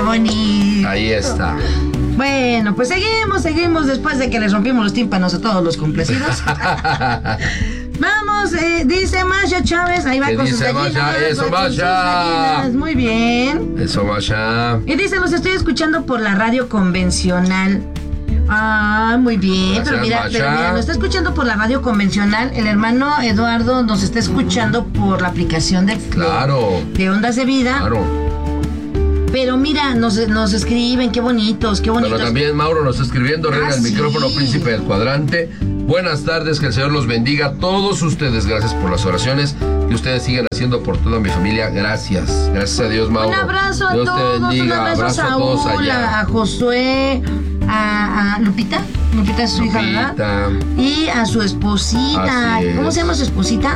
bonito. Ahí está. Bueno, pues seguimos después de que les rompimos los tímpanos a todos los complacidos. Vamos, dice Masha Chávez, ahí va con sus gallinas. Eso, Masha. Muy bien. Eso, Masha. Y dice, los estoy escuchando por la radio convencional. Ah, muy bien. Gracias, pero mira, nos está escuchando por la radio convencional. El hermano Eduardo nos está escuchando por la aplicación de Ondas de Vida. Claro. Pero mira, nos escriben, qué bonitos. Pero también Mauro nos está escribiendo, Reina el micrófono, príncipe del cuadrante. Buenas tardes, que el Señor los bendiga a todos ustedes. Gracias por las oraciones que ustedes siguen haciendo por toda mi familia. Gracias. Gracias a Dios, Mauro. Un abrazo a Dios todos. te bendiga. Un abrazo a Saúl, a Josué, a Lupita. Lupita es su hija, ¿verdad? Y a su esposita. ¿Cómo se llama su esposita?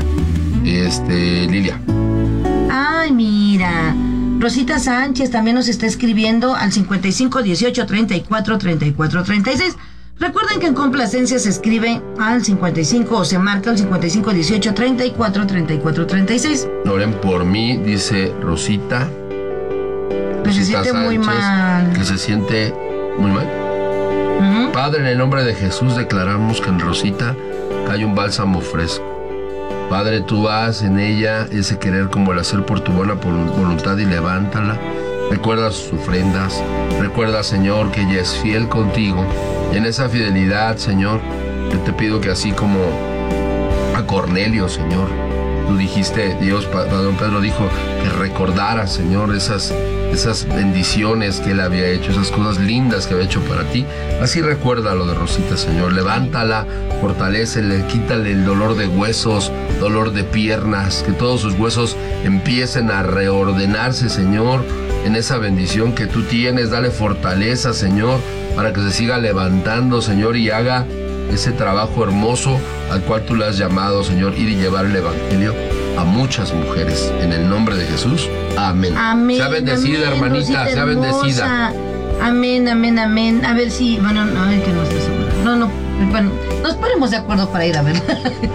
Lilia. Ay, mira. Rosita Sánchez también nos está escribiendo al 55 18 34 34 36. Recuerden que en complacencia se escribe al 55 o se marca al 55 18 34 34 36. Oren por mí, dice Rosita. Que se siente Sánchez, muy mal. Que se siente muy mal. Padre, en el nombre de Jesús declaramos que en Rosita hay un bálsamo fresco. Padre, tú haz en ella ese querer como el hacer por tu buena voluntad y levántala. Recuerda sus ofrendas. Recuerda, Señor, que ella es fiel contigo. Y en esa fidelidad, Señor, yo te pido que así como a Cornelio, Señor, tú dijiste, Don Pedro dijo que recordara, Señor, esas bendiciones que él había hecho, esas cosas lindas que había hecho para ti. Así recuerda lo de Rosita, Señor. Levántala, fortalécele, quítale el dolor de huesos, dolor de piernas, que todos sus huesos empiecen a reordenarse, Señor, en esa bendición que tú tienes. Dale fortaleza, Señor, para que se siga levantando, Señor, y haga ese trabajo hermoso al cual tú le has llamado, Señor, ir y llevar el evangelio a muchas mujeres. En el nombre de Jesús. Amén. Amén. Sea bendecida, amén, hermanita, sea bendecida. Amén, amén, amén. A ver si, bueno, no, es que no estoy segura. No, bueno, nos ponemos de acuerdo para ir a ver.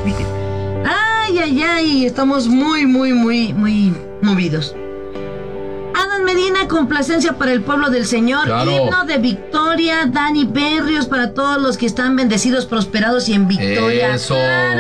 Ay, estamos muy movidos. Adán Medina, complacencia para el pueblo del Señor. Claro. Himno de victoria. Dani Berrios, para todos los que están bendecidos, prosperados y en victoria. Eso.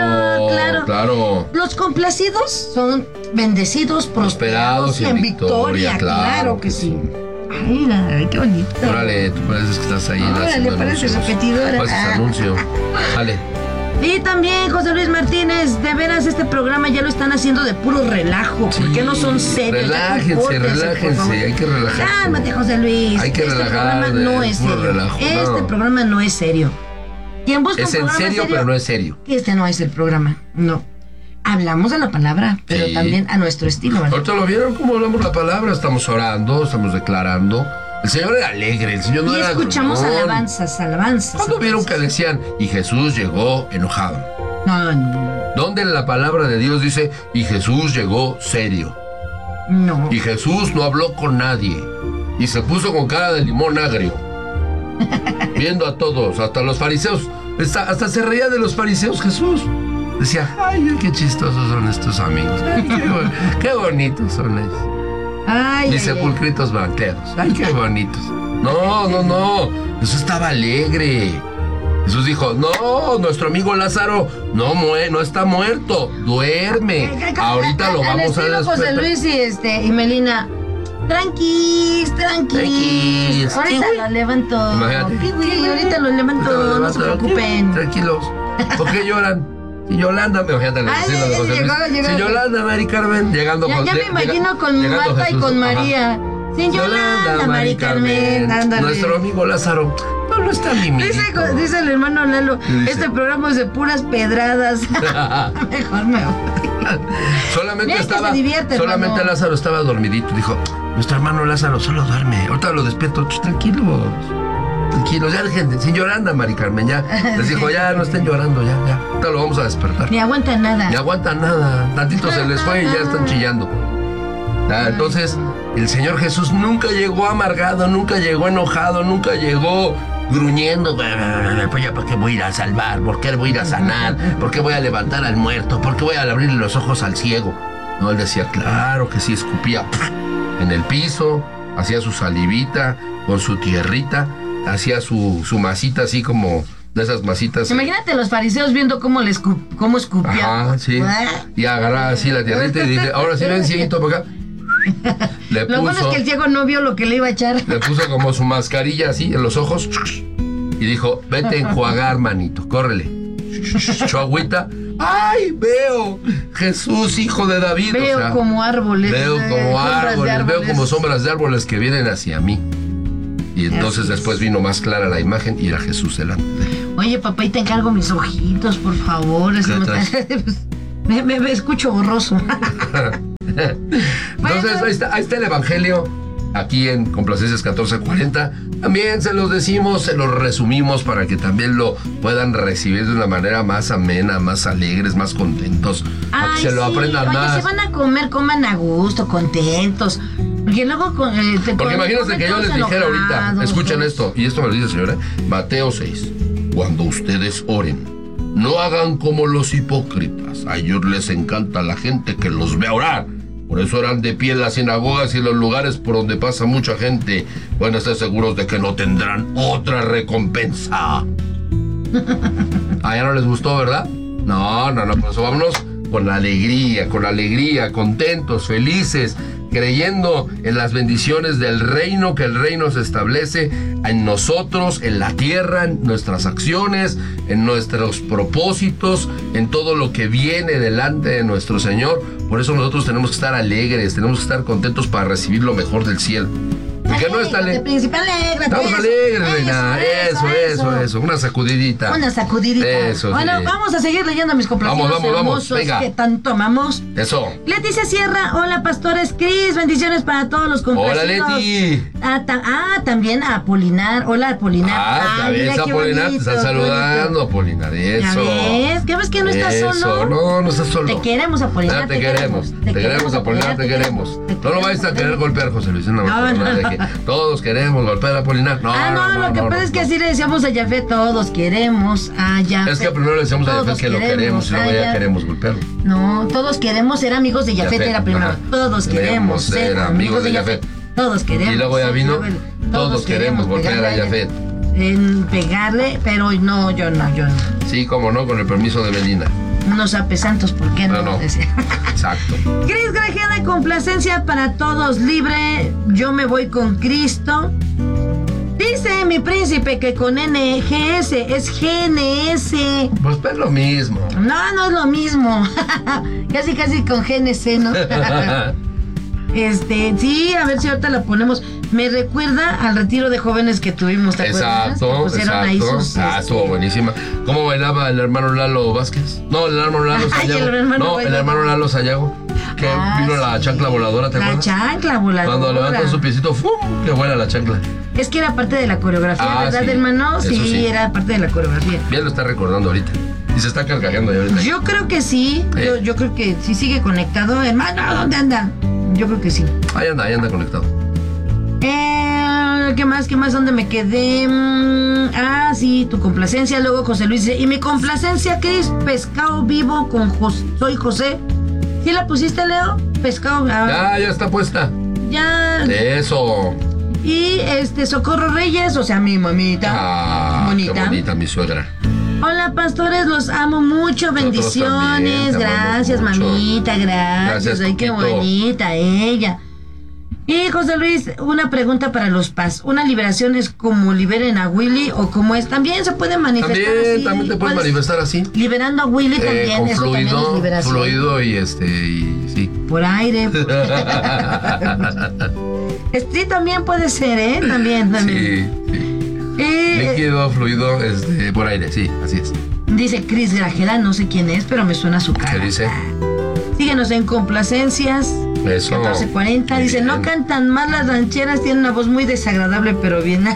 Claro. Los complacidos son bendecidos, prosperados y en victoria. Claro que sí. Ay, qué bonito. Órale, tú pareces que estás ahí. Órale, pareces repetidora. Haces anuncio. Sale. Y también, José Luis Martínez, de veras este programa ya lo están haciendo de puro relajo. ¿Por qué no son serios? Relájense, hay que relajarse. Cálmate, José Luis. Hay que relajar. Este programa no es serio. Relajo, este programa no es serio. ¿Quién busca es en serio, pero no es serio. Este no es el programa, no. Hablamos de la palabra, pero también a nuestro estilo, ¿verdad? ¿Ahorita lo vieron cómo hablamos la palabra? Estamos orando, estamos declarando. El Señor era alegre, el Señor no era gruñón. Y escuchamos alabanzas. ¿Cuándo vieron que decían, y Jesús llegó enojado? No. ¿Dónde en la palabra de Dios dice, y Jesús llegó serio? No. Y Jesús no habló con nadie. Y se puso con cara de limón agrio. Viendo a todos, hasta los fariseos. Hasta se reía de los fariseos Jesús. Decía, ay, qué chistosos son estos amigos. Qué bonitos son ellos. Mis sepulcritos banqueros. Ay, qué bonitos. No. Jesús estaba alegre. Jesús dijo, no, nuestro amigo Lázaro no está muerto, duerme. Ahorita lo vamos a despertar. José Luis y Melina, tranquis. Ahorita lo levanto. Ahorita lo levanto, no se preocupen. Tranquilos. ¿Por qué lloran? Si Yolanda, si Yolanda, Mari Carmen, llegando ya me imagino con Marta y con María. Sin Yolanda, Mari Carmen, ándale. Nuestro amigo Lázaro, no está limitado. Dice el hermano Lalo, este programa es de puras pedradas. Mejor me voy. Solamente Lázaro estaba dormidito. Dijo, nuestro hermano Lázaro solo duerme. Ahorita lo despierto, tranquilos, ya dejen, sin Yolanda, Mari Carmen, ya. Les dijo, ya no estén llorando, ya. Ahorita lo vamos a despertar. Ni aguantan nada. Tantito se les fue y ya están chillando. Entonces, el Señor Jesús nunca llegó amargado, nunca llegó enojado, nunca llegó gruñendo. Pues ya, ¿por qué voy a ir a salvar? ¿Por qué voy a ir a sanar? ¿Por qué voy a levantar al muerto? ¿Por qué voy a abrirle los ojos al ciego? No, él decía, claro que sí, escupía en el piso, hacía su salivita con su tierrita, hacía su masita así como de esas masitas. Imagínate los fariseos viendo cómo escupía. Ajá, sí. Y agarraba así la tierrita y dije, ahora sí ven, cieguito por acá. Lo bueno es que el ciego no vio lo que le iba a echar. Le puso como su mascarilla así en los ojos y dijo, vete a enjuagar, manito, córrele. Echó agüita. ¡Ay, veo! Jesús, hijo de David. Veo como árboles. Veo como árboles, veo como sombras de árboles que vienen hacia mí. Y entonces después vino más clara la imagen y era Jesús delante. Oye, papá, y te encargo mis ojitos, por favor. Me escucho borroso. Entonces, ahí está el Evangelio, aquí en Complacencias 1440. También se los decimos, se los resumimos para que también lo puedan recibir de una manera más amena, más alegres, más contentos. Para que se lo aprendan más. Si van a comer, coman a gusto, contentos. Porque luego... Porque imagínate que yo les dijera ahorita, escuchen esto, y esto me lo dice el Señor, Mateo 6. Cuando ustedes oren, no hagan como los hipócritas. A ellos les encanta la gente que los ve orar. Por eso oran de pie en las sinagogas y en los lugares por donde pasa mucha gente. Pueden estar seguros de que no tendrán otra recompensa. ¿Ya no les gustó, verdad? No, por eso vámonos con alegría, contentos, felices, creyendo en las bendiciones del reino, que el reino se establece en nosotros, en la tierra, en nuestras acciones, en nuestros propósitos, en todo lo que viene delante de nuestro Señor. Por eso nosotros tenemos que estar alegres, tenemos que estar contentos para recibir lo mejor del cielo. Porque no está alegre. Estamos alegres, reina. Eso. Una sacudidita. Eso, bueno, sí. Vamos a seguir leyendo mis complacencias vamos. Venga. Que tanto amamos. Eso. Leticia Sierra, hola pastores Cris, bendiciones para todos los complacidos. Hola, Leti. También a Apolinar. Hola, Apolinar. También está Apolinar, te están saludando, Apolinar. Eso. ¿Ya ves que no estás solo? No estás solo. Te queremos, Apolinar. Te queremos, Apolinar, te queremos. No lo vais a querer golpear, José Luis. No. Todos queremos golpear a Apolinar. Lo que pasa es que así le decíamos a Yafet, todos queremos a Yafet. Es que primero le decíamos a Yafet que lo queremos y luego ya queremos golpearlo. No, todos queremos ser amigos de Yafet, era primero. Todos queremos ser amigos de Yafet. Todos queremos. Y luego ya vino, todos queremos golpear a Yafet. Pegarle, pero no, yo no. Sí, cómo no, con el permiso de Melina. Unos apesantos, ¿por qué no? No. Exacto. Cris Grajeda, complacencia para todos, libre. Yo me voy con Cristo. Dice mi príncipe que con NGS es GNS. Pues es lo mismo. No es lo mismo. casi con GNC, ¿no? Sí, a ver si ahorita la ponemos. Me recuerda al retiro de jóvenes que tuvimos, ¿te acuerdas? Ahí sus, estuvo buenísima. ¿Cómo bailaba el hermano Lalo Vázquez? No, el hermano Lalo Sayago. El hermano Lalo Sayago. Que vino la chancla voladora, ¿te acuerdas? La chancla voladora. Cuando levantó su piecito, ¡fum! ¡Qué buena la chancla! Es que era parte de la coreografía, ¿verdad, hermano? Sí, era parte de la coreografía. Bien lo está recordando ahorita. Y se está carcajeando ya ahorita. Yo creo que sí. Yo creo que sí sigue conectado. Hermano, ¿dónde anda? Yo creo que sí. Ahí anda conectado. ¿Qué más? ¿Dónde me quedé? Sí, tu complacencia. Luego José Luis dice, y mi complacencia, Cris, pescado vivo con soy José. ¿Sí la pusiste, Leo? Pescado. Ya está puesta. Ya. Eso. Y Socorro Reyes, o sea, mi mamita. Bonita. Qué bonita, mi suegra. Hola, pastores, los amo mucho, bendiciones. Gracias, mamita, gracias. Ay, qué bonita ella. Y José Luis, una pregunta para los paz. ¿Una liberación es como liberen a Willy o como es? También se puede manifestar así. También te puedes manifestar así. Liberando a Willy también. Con eso también es liberación. Fluido y sí. Por aire. Sí, también puede ser, También. Sí. Líquido, fluido, por aire, sí, así es. Dice Cris Grajeda, no sé quién es, pero me suena su cara. ¿Qué dice? Síguenos en Complacencias. Eso. 1440. Dice, no cantan mal las rancheras, tienen una voz muy desagradable, pero bien.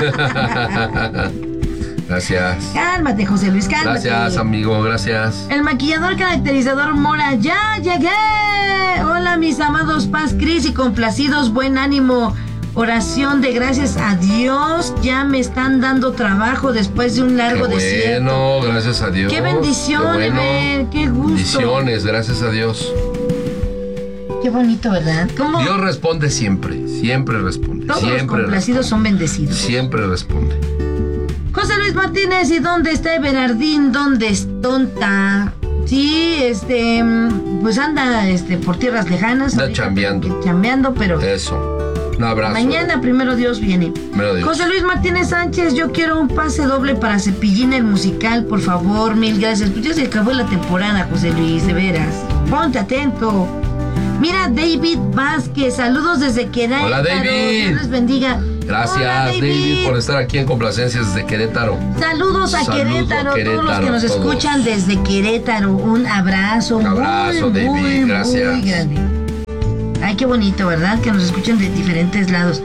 Gracias. Cálmate, José Luis, cálmate. Gracias, amigo, gracias. El maquillador caracterizador Mora, ¡ya llegué! Hola, mis amados Paz, Cris y complacidos, buen ánimo. Oración de gracias a Dios, ya me están dando trabajo después de un largo desierto. Bueno, gracias a Dios. Qué bendición, qué gusto. Bendiciones, gracias a Dios. Qué bonito, ¿verdad? ¿Cómo? Dios responde siempre responde. Todos siempre los complacidos responde, son bendecidos. Siempre responde. José Luis Martínez, ¿y dónde está Everardín? ¿Dónde es tonta? Sí, pues anda por tierras lejanas. Está chambeando. Chambeando, pero Eso. Un abrazo. mañana, primero Dios, viene. Primero Dios. José Luis Martínez Sánchez, yo quiero un pase doble para Cepillín el musical, por favor, mil gracias. Pues ya se acabó la temporada, José Luis, de veras. Ponte atento. Mira, David Vázquez, saludos desde Querétaro. Hola, David. Dios les bendiga. Gracias, Hola, David, por estar aquí en Complacencias desde Querétaro. Saludos a Querétaro, todos los que nos escuchan desde Querétaro. Un abrazo, Un abrazo, muy, David, muy, gracias. muy grande. Ay, qué bonito, ¿verdad? Que nos escuchen de diferentes lados.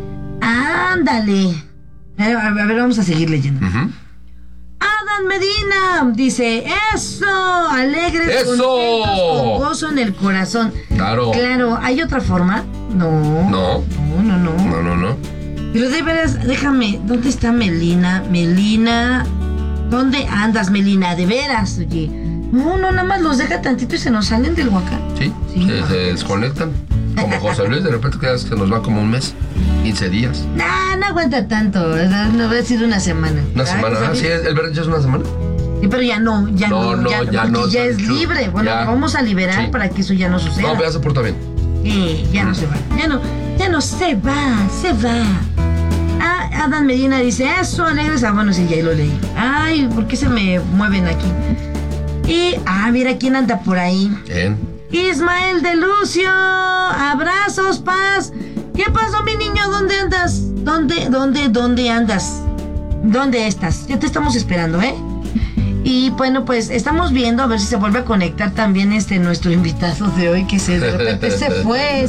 Ándale. A ver, vamos a seguir leyendo. Ujú. Adam Medina dice, eso, alegres, ¡Eso! contentos, con gozo en el corazón. Claro. Claro, ¿hay otra forma? No. No. No. Pero de veras, déjame, ¿dónde está Melina? Melina, ¿dónde andas, Melina? De veras, oye. No, nada más los deja tantito y se nos salen del huacán. Sí, se desconectan. Como José Luis, de repente creas que nos va como un mes, 15 días. No aguanta tanto, no va a decir una semana. Una semana, sí, el viernes ya es una semana. Sí, pero ya no, ya porque no, ya es libre. Bueno, ya. vamos a liberar para que eso ya no suceda. No, pero ya se porta bien. Ya no se va, ya no se va. Adam Medina dice, eso, alegres. Bueno, sí, ya lo leí. Ay, ¿por qué se me mueven aquí? Y, mira quién anda por ahí. Bien. Ismael de Lucio, abrazos, paz. ¿Qué pasó, mi niño? ¿Dónde andas? ¿Dónde andas? ¿Dónde estás? Ya te estamos esperando, ¿eh? Y bueno, pues estamos viendo a ver si se vuelve a conectar también nuestro invitado de hoy, que de repente se fue,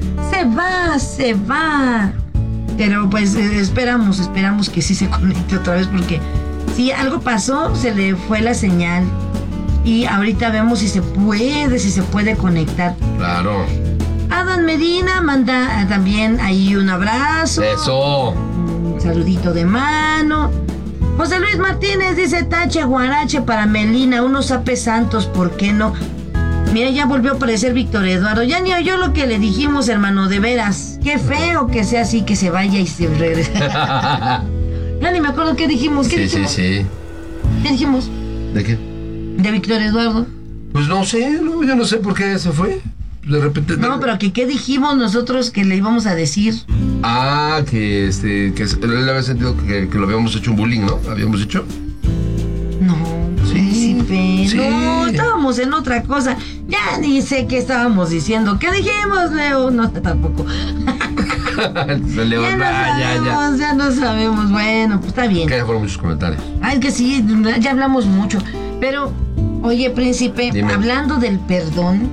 se va. Pero pues esperamos que sí se conecte otra vez, porque si algo pasó, se le fue la señal. Y ahorita vemos si se puede conectar. Claro. Adam Medina manda también ahí un abrazo. Eso. Un saludito de mano. José Luis Martínez dice, tache guarache para Melina, unos apes santos, ¿por qué no? Mira, ya volvió a aparecer Víctor Eduardo. Ya ni oyó lo que le dijimos, hermano, de veras. Qué feo que sea así, que se vaya y se regrese. Ya ni me acuerdo qué dijimos. ¿Qué dijimos? Sí. ¿Qué dijimos? ¿De qué? De Víctor Eduardo. Pues no sé, yo no sé por qué se fue. De repente. No, pero ¿qué dijimos nosotros que le íbamos a decir? Que él había sentido que lo habíamos hecho un bullying, ¿no? ¿Habíamos hecho? No, Sí. príncipe. No, estábamos en otra cosa. Ya ni sé qué estábamos diciendo. ¿Qué dijimos, Leo? No, tampoco. Ya no sabemos. Bueno, pues está bien. Que ya fueron muchos comentarios. Ay, que sí, ya hablamos mucho. Pero, oye, príncipe, Dime. hablando del perdón,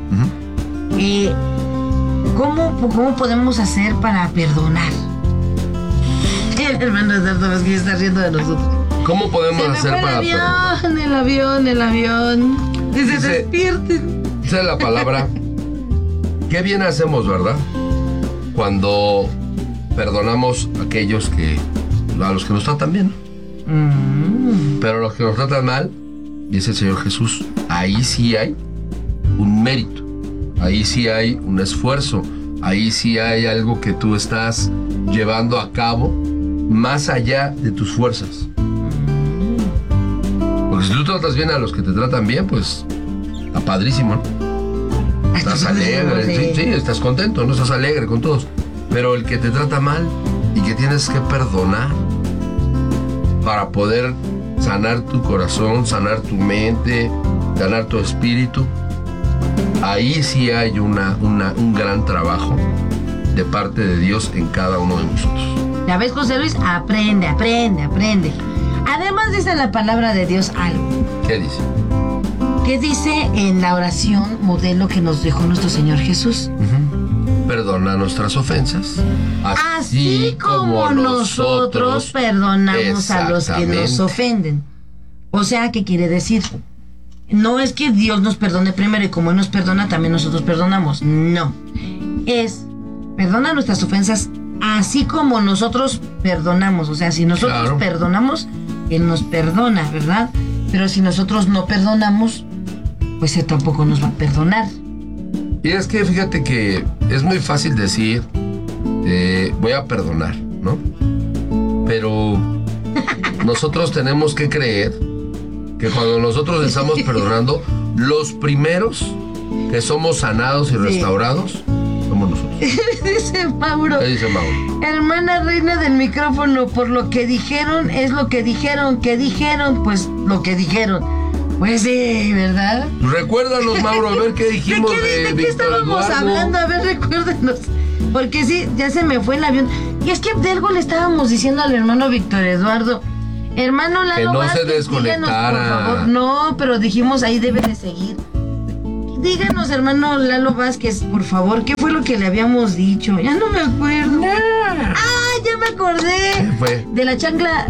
¿cómo podemos hacer para perdonar? El hermano Eduardo es que está riendo de nosotros. ¿Cómo podemos hacer para perdonar? El avión. Dice, despierten. Esa es la palabra. Qué bien hacemos, ¿verdad? Cuando perdonamos a aquellos a los que nos tratan bien. Pero los que nos tratan mal, dice el Señor Jesús, ahí sí hay un mérito, ahí sí hay un esfuerzo, ahí sí hay algo que tú estás llevando a cabo más allá de tus fuerzas. Porque si tú tratas bien a los que te tratan bien, pues está padrísimo, ¿no? Estás alegre, sí, estás contento, no estás alegre con todos. Pero el que te trata mal y que tienes que perdonar para poder sanar tu corazón, sanar tu mente, sanar tu espíritu, ahí sí hay un gran trabajo de parte de Dios en cada uno de nosotros. ¿Ya ves, José Luis? Aprende. Además dice la palabra de Dios algo. ¿Qué dice? ¿Qué dice en la oración modelo que nos dejó nuestro Señor Jesús? Perdona nuestras ofensas, así como nosotros perdonamos a los que nos ofenden. O sea, ¿qué quiere decir? No es que Dios nos perdone primero y como Él nos perdona, también nosotros perdonamos. No. Perdona nuestras ofensas así como nosotros perdonamos. O sea, si nosotros perdonamos, Él nos perdona, ¿verdad? Pero si nosotros no perdonamos, pues Él tampoco nos va a perdonar. Y es que fíjate que es muy fácil decir, voy a perdonar, ¿no? Pero nosotros tenemos que creer que cuando nosotros estamos perdonando, los primeros que somos sanados y restaurados somos nosotros. Dice Mauro. ¿Qué dice Mauro? Hermana reina del micrófono, por lo que dijeron, es lo que dijeron, pues lo que dijeron. Pues sí, ¿verdad? Recuérdanos, Mauro, a ver qué dijimos ¿De qué estábamos hablando? A ver, recuérdenos. Porque sí, ya se me fue el avión. Y es que de algo le estábamos diciendo al hermano Víctor Eduardo. Hermano Lalo que no Vázquez, se desconectara. Díganos, por favor. No, pero dijimos ahí debe de seguir. Díganos, hermano Lalo Vázquez, por favor, ¿qué fue lo que le habíamos dicho? Ya no me acuerdo. Ya me acordé. ¿Qué fue? De la chancla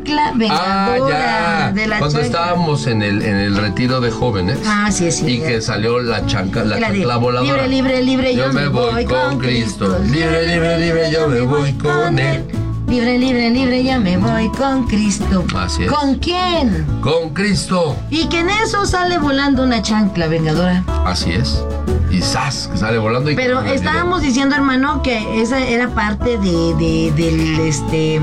vengadora. Ya. De la Cuando chancla. estábamos en el retiro de jóvenes. Sí, sí. Y que salió la chancla voladora. Libre, yo me voy con Cristo. Libre, yo me voy con Él. Libre, ya me voy con Cristo. Así es. ¿Con quién? Con Cristo. Y que en eso sale volando una chancla vengadora. Así es. Y ¡zas! Que sale volando y... Pero estábamos diciendo, hermano, que esa era parte de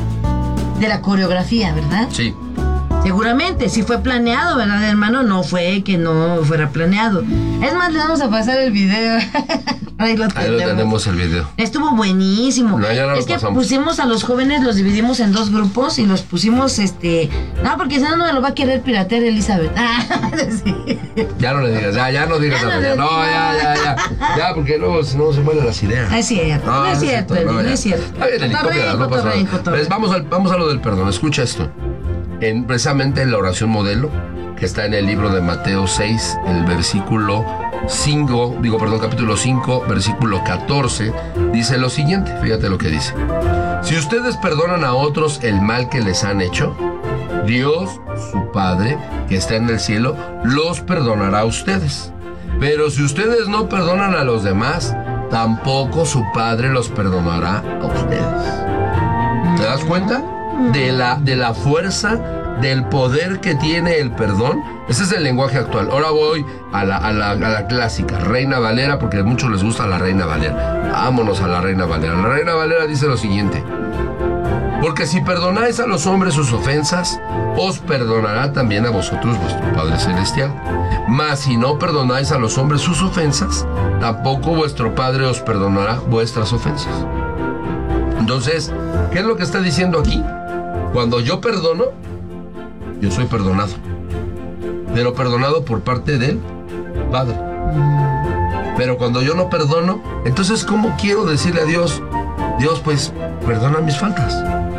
la coreografía, ¿verdad? Sí. Seguramente, sí fue planeado, ¿verdad, hermano? No fue que no fuera planeado. Es más, le vamos a pasar el video. Ahí lo tenemos el video. Estuvo buenísimo. No, ya no es que pasamos. pusimos a los jóvenes, los dividimos en 2 grupos y los pusimos, no, porque si no, no me lo va a querer piratear Elizabeth. Sí. Ya no le digas, ya no digas nada. No, ya. Ya, porque luego si no se mueren las ideas. Es cierto, no es cierto, no es cierto. Está bien, helicóptero, no pasa nada. Pues vamos a lo del perdón. Escucha esto. Precisamente en la oración modelo, que está en el libro de Mateo 6, el versículo capítulo 5, versículo 14, dice lo siguiente, fíjate lo que dice. Si ustedes perdonan a otros el mal que les han hecho, Dios, su Padre, que está en el cielo, los perdonará a ustedes. Pero si ustedes no perdonan a los demás, tampoco su Padre los perdonará a ustedes. ¿Te das cuenta? De la fuerza, del poder que tiene el perdón. Ese es el lenguaje actual. Ahora voy a la clásica, Reina Valera, porque a muchos les gusta la Reina Valera. Vámonos a la Reina Valera. La Reina Valera dice lo siguiente: porque si perdonáis a los hombres sus ofensas, os perdonará también a vosotros vuestro Padre Celestial. Mas si no perdonáis a los hombres sus ofensas, tampoco vuestro Padre os perdonará vuestras ofensas. Entonces, ¿qué es lo que está diciendo aquí? Cuando yo perdono, yo soy perdonado. Pero perdonado por parte del Padre. Pero cuando yo no perdono, entonces ¿cómo quiero decirle a Dios? Dios, pues, perdona mis faltas.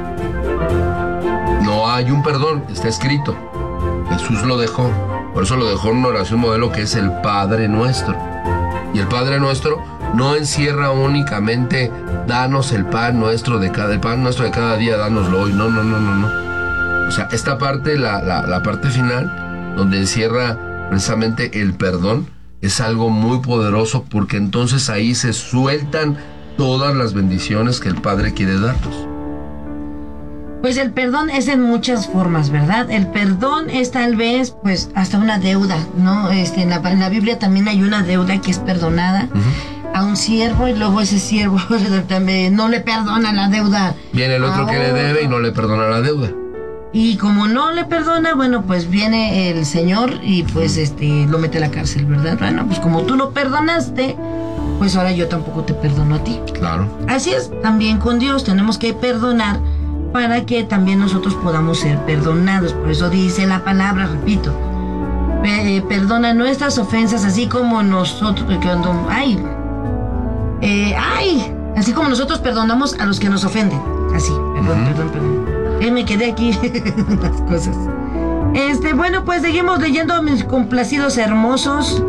No hay un perdón, está escrito. Jesús lo dejó. Por eso lo dejó en una oración modelo que es el Padre Nuestro. Y el Padre Nuestro no encierra únicamente danos el pan nuestro de cada día, dánoslo hoy. No. O sea, esta parte, la parte final, donde encierra precisamente el perdón, es algo muy poderoso, porque entonces ahí se sueltan todas las bendiciones que el Padre quiere darnos. Pues el perdón es en muchas formas, ¿verdad? El perdón es tal vez, pues, hasta una deuda, ¿no? En la Biblia también hay una deuda que es perdonada a un siervo, y luego ese siervo también no le perdona la deuda. Viene el otro que le debe y no le perdona la deuda. Y como no le perdona, bueno, pues viene el Señor y pues lo mete a la cárcel, ¿verdad? Bueno, pues como tú no perdonaste, pues ahora yo tampoco te perdono a ti. Claro. Así es, también con Dios tenemos que perdonar para que también nosotros podamos ser perdonados. Por eso dice la palabra, repito, perdona nuestras ofensas, así como nosotros, así como nosotros perdonamos a los que nos ofenden. Así, perdón. Me quedé aquí unas cosas. Bueno, pues seguimos leyendo a mis complacidos hermosos.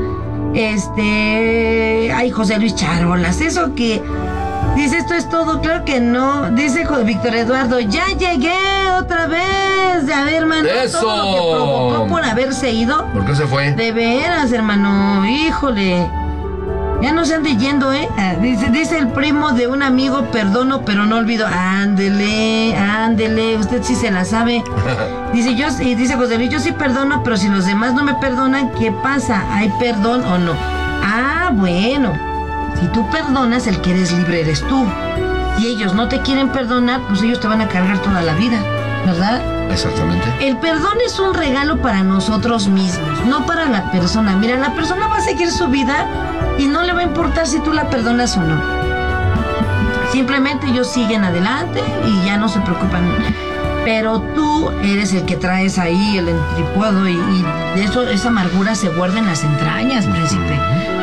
José Luis Charolas, eso que dice, esto es todo, claro que no. Dice Víctor Eduardo, ya llegué otra vez. A ver, hermano, ¡eso! Todo lo que provocó por haberse ido. ¿Por qué se fue? De veras, hermano, híjole. Ya no se ande yendo, ¿eh? Dice el primo de un amigo, perdono, pero no olvido. Ándele, usted sí se la sabe. Dice José Luis, yo sí perdono, pero si los demás no me perdonan, ¿qué pasa? ¿Hay perdón o no? Ah, bueno. Si tú perdonas, el que eres libre eres tú. Si ellos no te quieren perdonar, pues ellos te van a cargar toda la vida, ¿verdad? Exactamente. El perdón es un regalo para nosotros mismos, no para la persona. Mira, la persona va a seguir su vida y no le va a importar si tú la perdonas o no. Simplemente ellos siguen adelante y ya no se preocupan. Pero tú eres el que traes ahí el entripuado y eso, esa amargura se guarda en las entrañas, príncipe.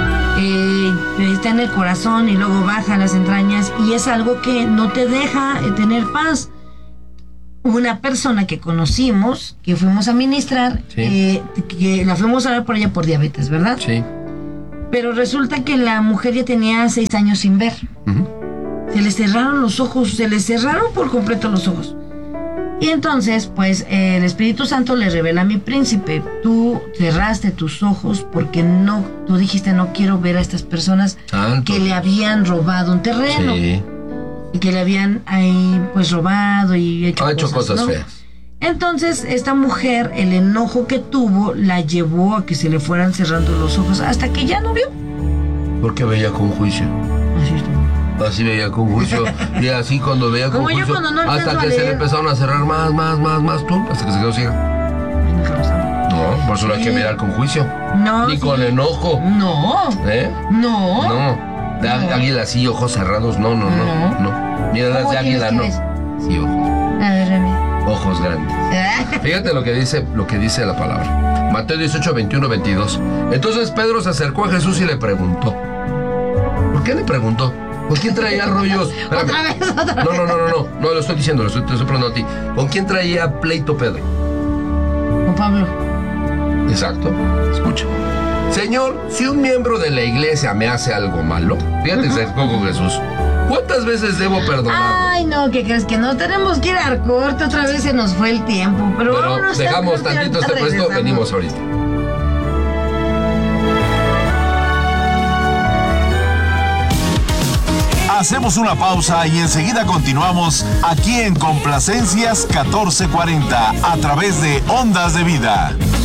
Está en el corazón y luego baja a las entrañas y es algo que no te deja tener paz. Una persona que conocimos, que fuimos a ministrar, Sí. que la fuimos a ver por ella por diabetes, ¿verdad? Sí. Pero resulta que la mujer ya tenía 6 años sin ver. Se le cerraron los ojos, se le cerraron por completo los ojos. Y entonces, pues, el Espíritu Santo le revela a mi príncipe, tú cerraste tus ojos porque no, tú dijiste, no quiero ver a estas personas Santo. que le habían robado un terreno. Sí. Y que le habían ahí, pues, robado y hecho cosas ¿no? feas. Entonces, esta mujer, el enojo que tuvo, la llevó a que se le fueran cerrando los ojos hasta que ya no vio. Porque veía con juicio. Así está. Así veía con juicio. Y así cuando veía con Como yo juicio. cuando no alcanzo hasta a que se le leer. empezaron a cerrar más, tú, hasta que se quedó ciega. Ay, déjalo saber. No, por eso no hay que mirar con juicio. No. Ni sí. con enojo. No. ¿Eh? No. No. De águila así, ojos cerrados. No. Mira, las ¿Cómo de águila, no. tienes Sí, ojos. A ver, Remy. Ojos grandes. Fíjate lo que dice la palabra. Mateo 18, 21, 22. Entonces Pedro se acercó a Jesús y le preguntó. ¿Por qué le preguntó? ¿Con quién traía rollos? Otra vez. No, lo estoy diciendo, te estoy preguntando a ti. ¿Con quién traía pleito Pedro? Con Pablo. Exacto. Escucha. Señor, si un miembro de la iglesia me hace algo malo, fíjate, se acercó con Jesús. ¿Cuántas veces debo perdonarlo? Ay, no, ¿qué crees? Que no tenemos que ir al corte, otra vez se nos fue el tiempo. Pero vámonos, dejamos ahorita tantito este puesto, regresamos. venimos ahorita. Hacemos una pausa y enseguida continuamos aquí en Complacencias 1440 a través de Ondas de Vida.